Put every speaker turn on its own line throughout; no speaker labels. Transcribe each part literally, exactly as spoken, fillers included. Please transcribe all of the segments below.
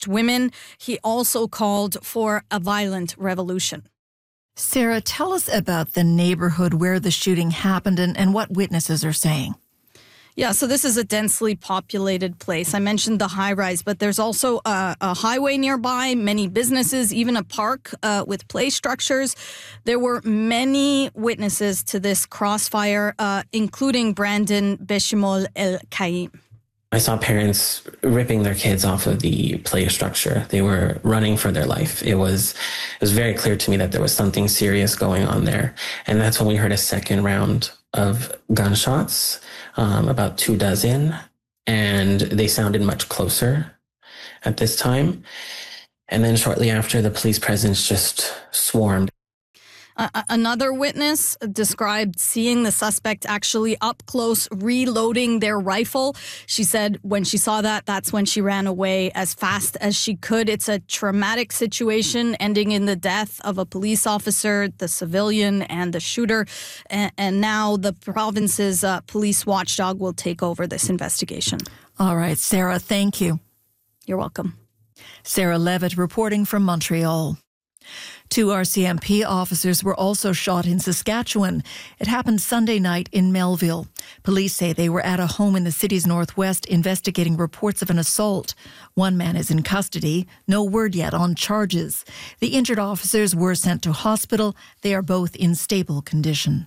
women. He also called for a violent revolution.
Sarah, tell us about the neighborhood where the shooting happened and, and what witnesses are saying.
Yeah, so this is a densely populated place. I mentioned the high rise, but there's also a, a highway nearby, many businesses, even a park uh, with play structures. There were many witnesses to this crossfire, uh, including Brandon Beshimol El Kaim.
I saw parents ripping their kids off of the play structure. They were running for their life. It was it was very clear to me that there was something serious going on there. And that's when we heard a second round of gunshots, um, about two dozen, and they sounded much closer at this time. And then shortly after, the police presence just swarmed.
Uh, another witness described seeing the suspect actually up close reloading their rifle. She said when she saw that, that's when she ran away as fast as she could. It's a traumatic situation ending in the death of a police officer, the civilian, and the shooter. And, and now the province's uh, police watchdog will take over this investigation.
All right, Sarah, thank you.
You're welcome.
Sarah Levitt reporting from Montreal. Two R C M P officers were also shot in Saskatchewan. It happened Sunday night in Melville. Police say they were at a home in the city's northwest investigating reports of an assault. One man is in custody. No word yet on charges. The injured officers were sent to hospital. They are both in stable condition.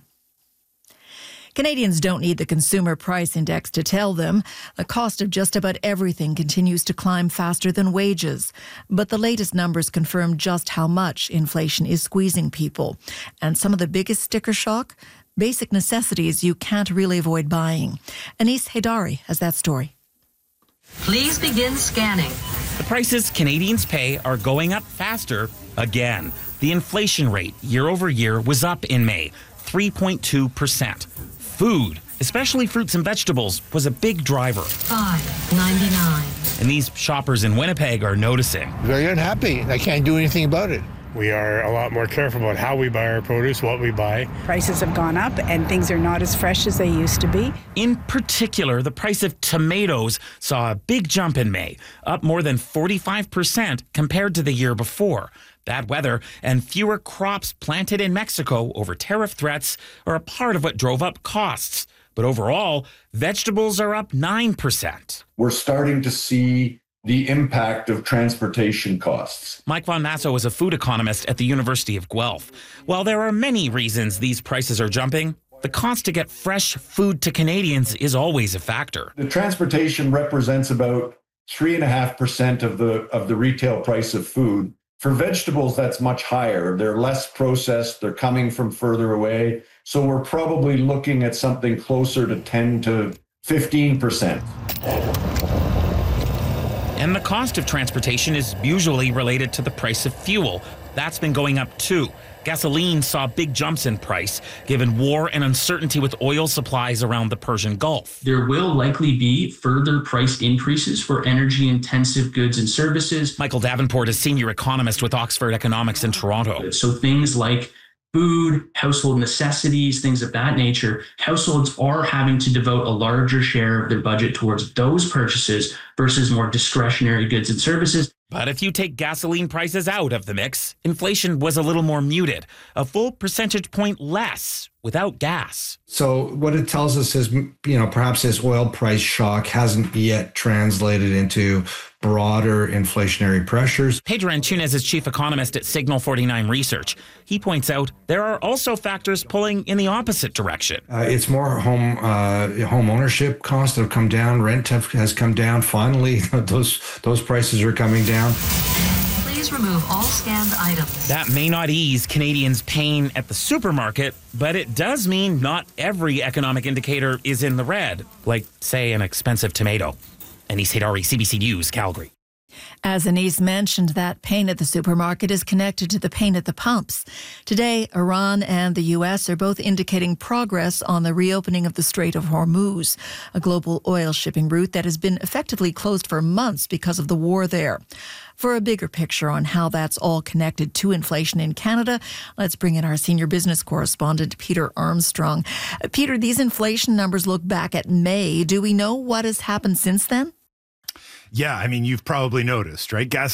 Canadians don't need the Consumer Price Index to tell them the cost of just about everything continues to climb faster than wages. But the latest numbers confirm just how much inflation is squeezing people. And some of the biggest sticker shock? Basic necessities you can't really avoid buying. Anis Haidari has that story.
Please begin scanning.
The prices Canadians pay are going up faster again. The inflation rate year over year was up in May, three point two percent. Food, especially fruits and vegetables, was a big driver.
five ninety-nine.
And these shoppers in Winnipeg are noticing.
Very unhappy. I can't do anything about it.
We are a lot more careful about how we buy our produce, what we buy.
Prices have gone up and things are not as fresh as they used to be.
In particular, the price of tomatoes saw a big jump in May, up more than forty-five percent compared to the year before. Bad weather and fewer crops planted in Mexico over tariff threats are a part of what drove up costs. But overall, vegetables are up nine percent.
We're starting to see the impact of transportation costs.
Mike Von Masso is a food economist at the University of Guelph. While there are many reasons these prices are jumping, the cost to get fresh food to Canadians is always a factor.
The transportation represents about three and a half percent of the of the retail price of food. For vegetables, that's much higher. They're less processed. They're coming from further away. So we're probably looking at something closer to ten to fifteen percent.
And the cost of transportation is usually related to the price of fuel. That's been going up too. Gasoline saw big jumps in price, given war and uncertainty with oil supplies around the Persian Gulf.
There will likely be further price increases for energy-intensive goods and services.
Michael Davenport is senior economist with Oxford Economics in Toronto.
So things like food, household necessities, things of that nature, households are having to devote a larger share of their budget towards those purchases versus more discretionary goods and services.
But if you take gasoline prices out of the mix, inflation was a little more muted, a full percentage point less without gas.
So what it tells us is, you know, perhaps this oil price shock hasn't yet translated into broader inflationary pressures.
Pedro Antunes is chief economist at Signal forty-nine Research. He points out there are also factors pulling in the opposite direction.
Uh, it's more home uh, home ownership costs have come down. Rent have, has come down. Finally, those those prices are coming down.
Please remove all scanned items.
That may not ease Canadians' pain at the supermarket, but it does mean not every economic indicator is in the red, like, say, an expensive tomato. Anis Haidari, C B C News, Calgary.
As Anis mentioned, that pain at the supermarket is connected to the pain at the pumps. Today, Iran and the U S are both indicating progress on the reopening of the Strait of Hormuz, a global oil shipping route that has been effectively closed for months because of the war there. For a bigger picture on how that's all connected to inflation in Canada, let's bring in our senior business correspondent, Peter Armstrong. Uh, Peter, these inflation numbers look back at May. Do we know what has happened since then?
Yeah, I mean, you've probably noticed, right? Gas